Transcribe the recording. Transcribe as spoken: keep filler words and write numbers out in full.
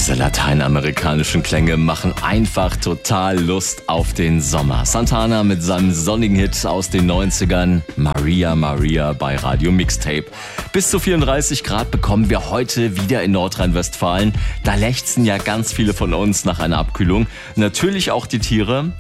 Diese lateinamerikanischen Klänge machen einfach total Lust auf den Sommer. Santana mit seinem sonnigen Hit aus den neunzigern, Maria Maria bei Radio Mixtape. Bis zu vierunddreißig Grad bekommen wir heute wieder in Nordrhein-Westfalen. Da lechzen ja ganz viele von uns nach einer Abkühlung. Natürlich auch die Tiere.